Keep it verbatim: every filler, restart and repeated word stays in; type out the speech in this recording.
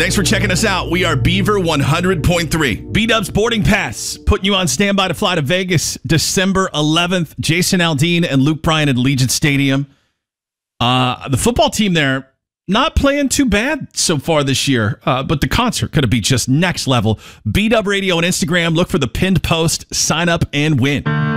Thanks for checking us out. We are Beaver one hundred point three. B-Dub's Boarding Pass, putting you on standby to fly to Vegas December eleventh. Jason Aldean and Luke Bryan at Allegiant Stadium. Uh, the football team there, not playing too bad so far this year, uh, but the concert could be just next level. B-Dub Radio on Instagram. Look for the pinned post. Sign up and win.